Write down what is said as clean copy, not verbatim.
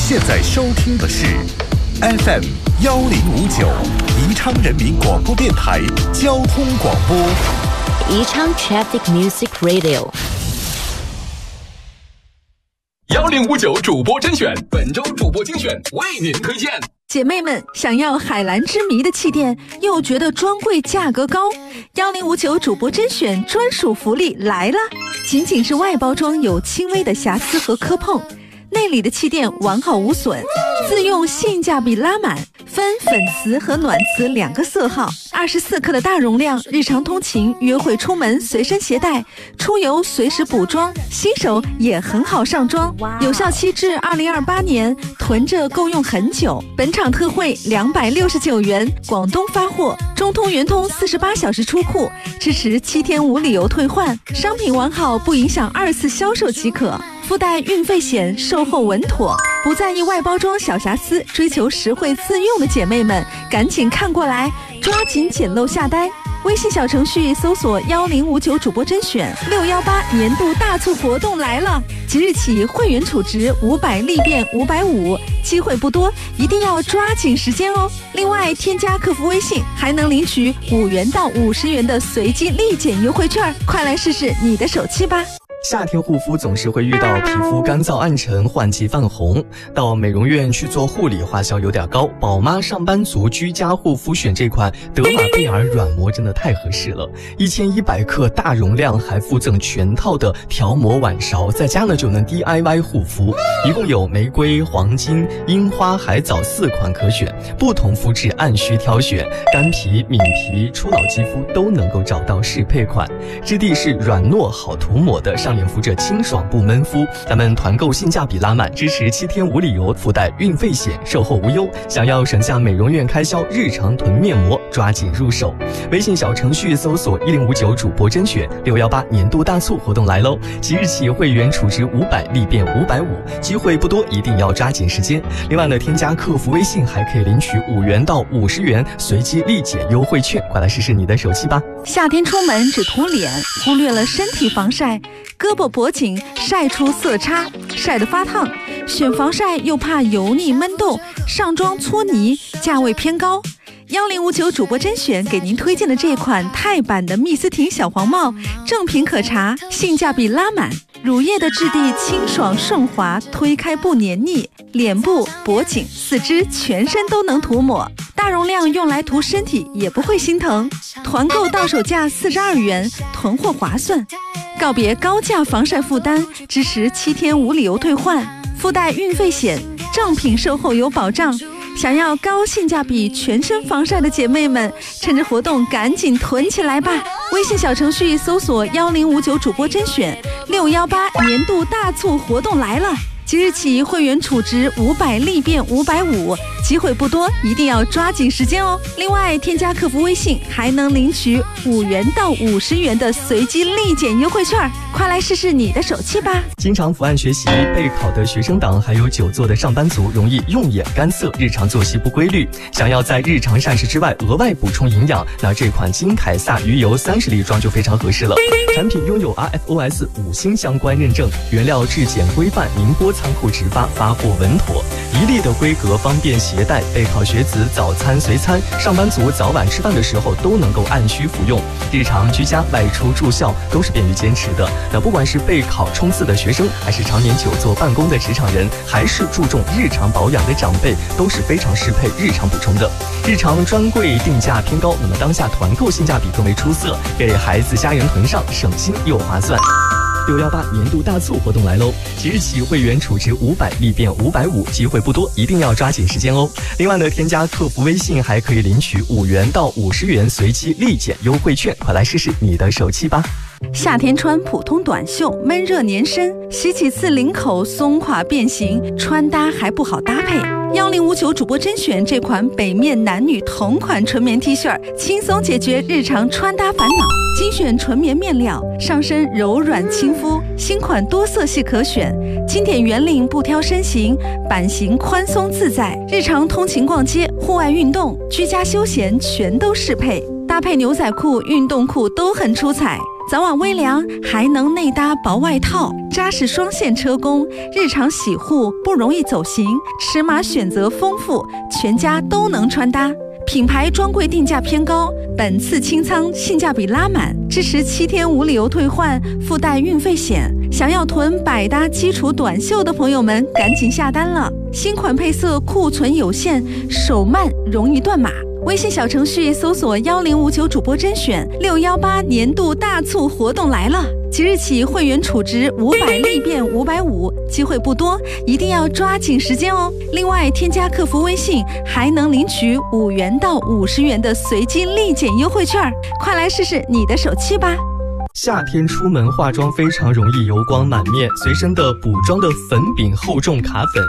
现在收听的是 FM 1059宜昌人民广播电台交通广播。 宜昌 Traffic Music Radio。 1059主播甄选，本周主播精选为您推荐。 姐妹们，想要海蓝之谜的气垫，又觉得专柜价格高，1059主播甄选专属福利来了！仅仅是外包装有轻微的瑕疵和磕碰，内里的气垫完好无损，自用性价比拉满，分粉瓷和暖瓷2个色号，24克的大容量，日常通勤、约会出门随身携带，出游随时补妆，新手也很好上妆，有效期至2028年，囤着够用很久。本场特惠269元，广东发货，中通、圆通48小时出库，支持7天无理由退换，商品完好不影响2次销售即可。附带运费险，售后稳妥，不在意外包装小瑕疵，追求实惠自用的姐妹们，赶紧看过来，抓紧捡漏下单。微信小程序搜索1059主播甄选，618年度大促活动来了！即日起会员储值500立变550，机会不多，一定要抓紧时间哦。另外，添加客服微信还能领取5元到50元的随机立减优惠券，快来试试你的手气吧！ 夏天护肤总是会遇到皮肤干燥暗沉、换季泛红，到美容院去做护理花销有点高。宝妈上班族居家护肤选这款德玛贝尔软膜真的太合适了，1100克大容量，还附赠全套的调膜碗勺，在家呢就能 DIY 护肤。一共有玫瑰、黄金、樱花、海藻4款可选，不同肤质按需挑选，干皮、敏皮、初老肌肤都能够找到适配款。质地是软糯好涂抹的，上脸敷着清爽不闷肤，咱们团购性价比拉满，支持7天无理由，附带运费险，售后无忧。想要省下美容院开销，日常囤面膜，抓紧入手。微信小程序搜索1059主播甄选，618年度大促活动来喽！即日起会员储值500立变550，机会不多，一定要抓紧时间。另外呢，添加客服微信还可以领取5元到50元随机立减优惠券，快来试试你的手气吧！ 夏天出门只涂脸，忽略了身体防晒，胳膊脖颈晒出色差，晒得发烫，选防晒又怕油腻闷痘，上妆搓泥，价位偏高。1059主播甄选给您推荐的这款钛版的蜜丝婷小黄帽，正品可查，性价比拉满，乳液的质地清爽顺滑，推开不黏腻，脸部、脖颈、四肢、全身都能涂抹，大容量用来涂身体也不会心疼。团购到手价42元，囤货划算。告别高价防晒负担，支持7天无理由退换，附带运费险，正品售后有保障。想要高性价比全身防晒的姐妹们，趁着活动赶紧囤起来吧！微信小程序搜索1059主播甄选，618年度大促活动来了！即日起会员储值500立变550，机会不多，一定要抓紧时间哦。另外，添加客服微信还能领取5元到50元的随机立减优惠券，快来试试你的手气吧！ 经常伏案学习、备考的学生党，还有久坐的上班族，容易用眼干涩，日常作息不规律，想要在日常膳食之外额外补充营养，那这款金凯撒鱼油30粒装就非常合适了。产品拥有 RFOS 5星相关认证，原料质检规范，宁波仓库直发，发货稳妥，1粒的规格，方便携带。备考学子早餐随餐，上班族早晚吃饭的时候都能够按需服用，日常居家、外出、住校都是便于坚持的。那不管是备考冲刺的学生，还是常年久坐办公的职场人，还是注重日常保养的长辈，都是非常适配日常补充的。日常专柜定价偏高，那么当下团购性价比更为出色，给孩子家人囤上，省心又划算。618年度大促活动来喽！即日起会员储值500立变550，机会不多，一定要抓紧时间哦。另外呢，添加客服微信还可以领取5元到50元随机立减优惠券，快来试试你的手气吧！ 夏天穿普通短袖，闷热粘身，洗几次领口松垮变形，穿搭还不好搭配。1059主播甄选这款北面男女同款纯棉 T 恤，轻松解决日常穿搭烦恼。精选纯棉面料，上身柔软亲肤，新款多色系可选，经典圆领不挑身形，版型宽松自在，日常通勤逛街、户外运动、居家休闲全都适配，搭配牛仔裤、运动裤都很出彩。 早晚微凉，还能内搭薄外套，扎实双线车工，日常洗护不容易走形，尺码选择丰富，全家都能穿搭。品牌专柜定价偏高，本次清仓性价比拉满，支持7天无理由退换，附带运费险。想要囤百搭基础短袖的朋友们，赶紧下单了！新款配色库存有限，手慢容易断码。微信小程序搜索1059主播甄选618年度大促活动来了！即日起会员储值500立变550，机会不多，一定要抓紧时间哦。另外，添加客服微信还能领取5元到50元的随机立减优惠券，快来试试你的手气吧！ 夏天出门化妆非常容易油光满面，随身的补妆的粉饼厚重卡粉